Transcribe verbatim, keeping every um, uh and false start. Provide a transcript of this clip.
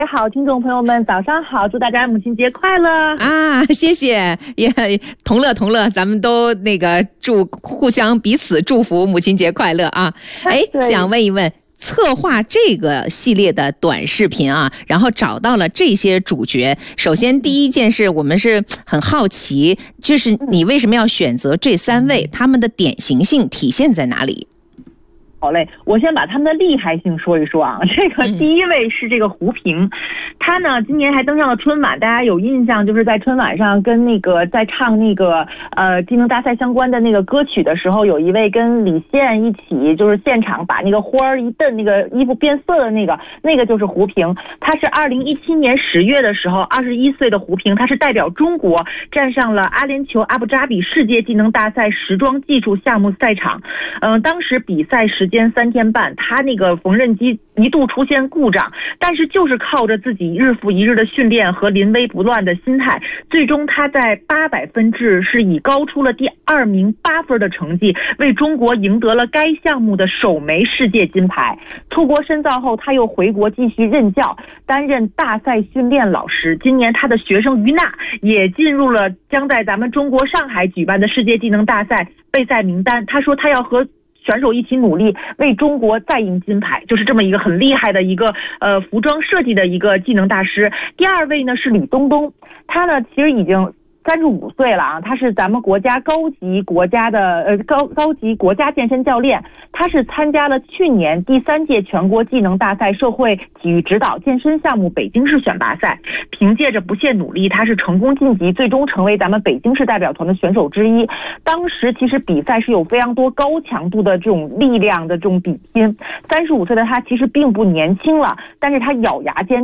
好，听众朋友们，早上好！祝大家母亲节快乐啊！谢谢，也同乐同乐，咱们都那个祝互相彼此祝福母亲节快乐啊！哎，想问一问，策划这个系列的短视频啊，然后找到了这些主角，首先第一件事，我们是很好奇，就是你为什么要选择这三位，他们的典型性体现在哪里？ 好嘞，我先把他们的厉害性说一说啊。这个第一位是这个胡平，他呢今年还登上了春晚，大家有印象，就是在春晚上跟那个在唱那个呃技能大赛相关的那个歌曲的时候，有一位跟李现一起就是现场把那个花儿一蹬，那个衣服变色的那个，那个就是胡平。他是二零一七年十月的时候，二十一岁的胡平，他是代表中国站上了阿联酋阿布扎比世界技能大赛时装技术项目赛场。嗯、呃，当时比赛时间三天半，他那个缝纫机一度出现故障，但是就是靠着自己日复一日的训练和临危不乱的心态，最终他在八百分制是以高出了第二名八分的成绩，为中国赢得了该项目的首枚世界金牌。出国深造后，他又回国继续任教，担任大赛训练老师。今年他的学生于娜也进入了将在咱们中国上海举办的世界技能大赛备赛名单。他说他要和选手一起努力，为中国再赢金牌，就是这么一个很厉害的一个呃服装设计的一个技能大师。第二位呢是吕东东，他呢其实已经三十五岁了啊，他是咱们国家高级国家的呃高高级国家健身教练，他是参加了去年第三届全国技能大赛社会体育指导健身项目北京市选拔赛，凭借着不懈努力，他是成功晋级，最终成为咱们北京市代表团的选手之一。当时其实比赛是有非常多高强度的这种力量的这种比拼，三十五岁的他其实并不年轻了，但是他咬牙坚